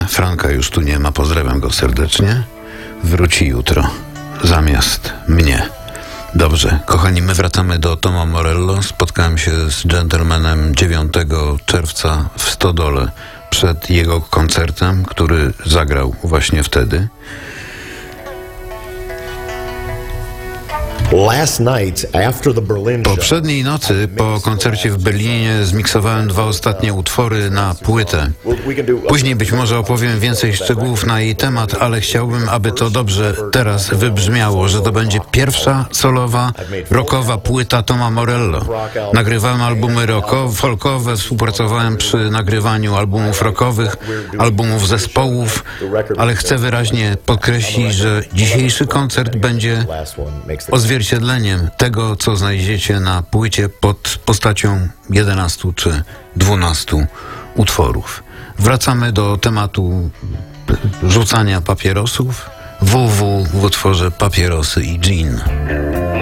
Franka już tu nie ma, pozdrawiam go serdecznie. Wróci jutro zamiast mnie. Dobrze, kochani, my wracamy do Toma Morello. Spotkałem się z gentlemanem 9 czerwca w Stodole przed jego koncertem, który zagrał właśnie wtedy. Poprzedniej nocy po koncercie w Berlinie zmiksowałem 2 ostatnie utwory na płytę. Później być może opowiem więcej szczegółów na jej temat, ale chciałbym, aby to dobrze teraz wybrzmiało, że to będzie pierwsza solowa, rockowa płyta Toma Morello. Nagrywałem albumy folkowe, współpracowałem przy nagrywaniu albumów rockowych, albumów zespołów, ale chcę wyraźnie podkreślić, że dzisiejszy koncert będzie odzwierciedleniem tego, co znajdziecie na płycie pod postacią 11 czy 12 utworów. Wracamy do tematu rzucania papierosów. WW w utworze Papierosy i Gin.